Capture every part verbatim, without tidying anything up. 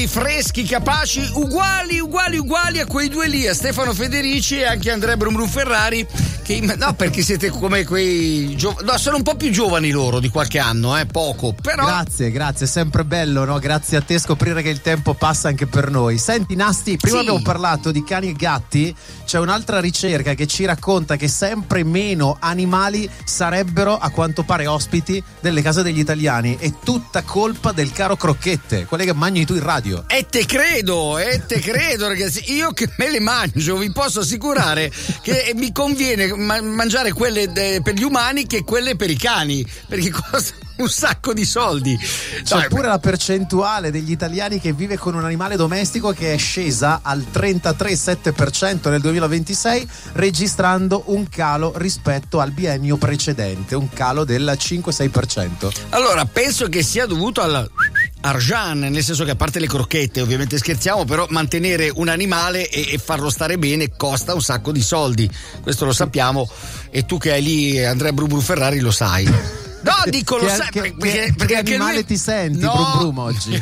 belli, freschi, capaci, uguali, uguali, uguali a quei due lì, a Stefano Federici e anche a Andrea Brum Brum Ferrari, che no, perché siete come quei gio- no, sono un po' più giovani loro di qualche anno, eh, poco, però. Grazie, grazie, è sempre bello, no? Grazie a te scoprire che il tempo passa anche per noi. Senti Nasti, prima sì. abbiamo parlato di cani e gatti, c'è un'altra ricerca che ci racconta che sempre meno animali sarebbero a quanto pare ospiti delle case degli italiani. È tutta colpa del caro crocchette, quelle che mangi tu in radio. E te credo, e te credo ragazzi, io che me le mangio vi posso assicurare che mi conviene ma- mangiare quelle de- per gli umani che quelle per i cani, perché costano un sacco di soldi. C'è Dai, pure la percentuale degli italiani che vive con un animale domestico che è scesa al trentatré virgola sette per cento nel duemilaventisei, registrando un calo rispetto al biennio precedente, un calo del cinque sei per cento. Allora penso che sia dovuto al argent, nel senso che a parte le crocchette, ovviamente scherziamo, però mantenere un animale e, e farlo stare bene costa un sacco di soldi, questo lo sappiamo, e tu che hai lì Andrea Brum Brum Ferrari lo sai. No, dico lo che, sai che, perché, che, perché che anche animale lui... ti senti, no. Brum Brum, oggi?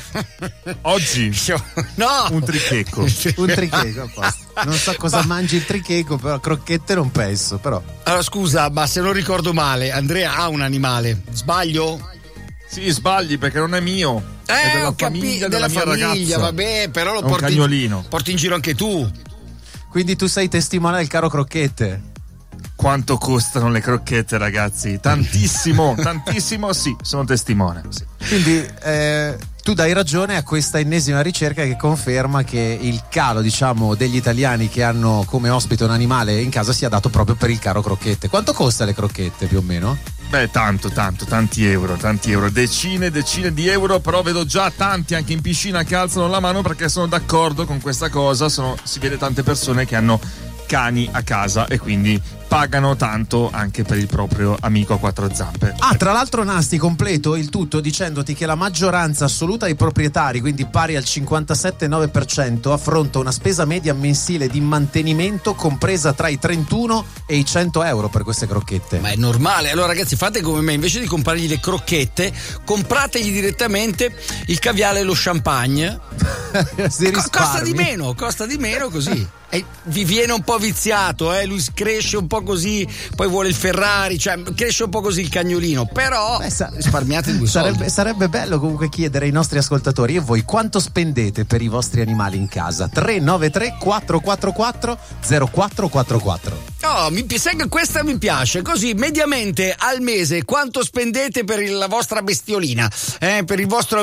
Oggi? No, un tricheco. Un tricheco, non so cosa ma... mangi il tricheco, però crocchette non penso, però. Allora scusa, ma se non ricordo male, Andrea ha un animale, sbaglio? Sì, sbagli perché non è mio. Eh, è della ho famiglia capito, della, della mia famiglia, ragazza. vabbè, però lo è un porti, cagnolino. porti in giro anche tu. Quindi tu sei testimone del caro crocchette. Quanto costano le crocchette, ragazzi? Tantissimo, tantissimo, sì, sono testimone. Sì. Quindi eh, tu dai ragione a questa ennesima ricerca che conferma che il calo, diciamo, degli italiani che hanno come ospite un animale in casa sia dato proprio per il caro crocchette. Quanto costa le crocchette più o meno? Beh, tanto, tanto, tanti euro, tanti euro, decine, decine di euro, però vedo già tanti anche in piscina che alzano la mano perché sono d'accordo con questa cosa. Sono, si vede tante persone che hanno cani a casa e quindi pagano tanto anche per il proprio amico a quattro zampe. Ah, tra l'altro Nasti, completo il tutto dicendoti che la maggioranza assoluta dei proprietari, quindi pari al cinquantasette virgola nove per cento, affronta una spesa media mensile di mantenimento compresa tra i trentuno e i cento euro per queste crocchette. Ma è normale. Allora ragazzi, fate come me, invece di comprargli le crocchette, comprategli direttamente il caviale e lo champagne. Si risparmi. Costa di meno, costa di meno così. E vi viene un po' viziato, eh? Lui cresce un po' così, poi vuole il Ferrari, cioè cresce un po' così il cagnolino, però Beh, sa- risparmiate due sarebbe, soldi. Sarebbe bello comunque chiedere ai nostri ascoltatori e voi quanto spendete per i vostri animali in casa. tre nove tre quattro quattro quattro zero quattro quattro quattro. Oh, mi, sai che questa mi piace, così mediamente al mese quanto spendete per il, la vostra bestiolina, eh? Per il vostro